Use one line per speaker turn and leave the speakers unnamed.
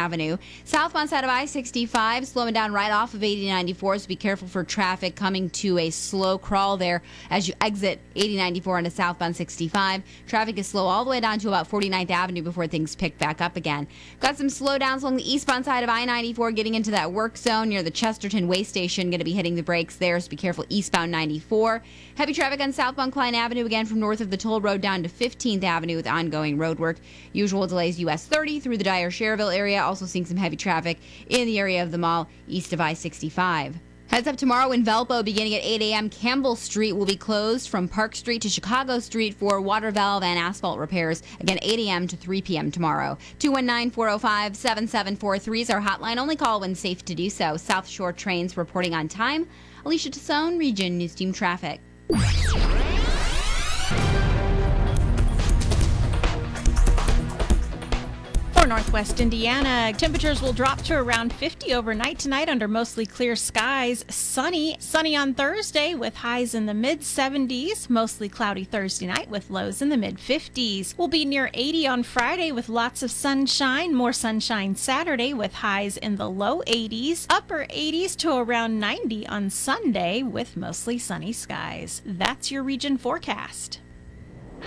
Avenue. Southbound side of I-65, slowing down right off of 8094, so be careful for traffic coming to a slow crawl there as you exit 8094 onto southbound 65. Traffic is slow all the way down to about 49th Avenue before things pick back up again. Got some slowdowns along the eastbound side of I-94 getting into that work zone near the Chesterton Way Station. Going to be hitting the brakes there, so be careful eastbound 94. Heavy traffic on southbound Klein Avenue again from north of the toll road down to 15th Avenue with ongoing road work. Usual delays US 30 through the Dyer-Schererville area. Also seeing some heavy traffic in the area of the mall east of I-65. Heads up tomorrow in Valpo beginning at 8 a.m. Campbell Street will be closed from Park Street to Chicago Street for water valve and asphalt repairs. Again, 8 a.m. to 3 p.m. tomorrow. 219-405-7743 is our hotline. Only call when safe to do so. South Shore trains reporting on time. Alicia Tassone, Region News Team Traffic.
For Northwest Indiana, temperatures will drop to around 50 overnight tonight under mostly clear skies. Sunny on Thursday with highs in the mid-70s. Mostly cloudy Thursday night with lows in the mid-50s. We'll be near 80 on Friday with lots of sunshine. More sunshine Saturday with highs in the low 80s. Upper 80s to around 90 on Sunday with mostly sunny skies. That's your region forecast.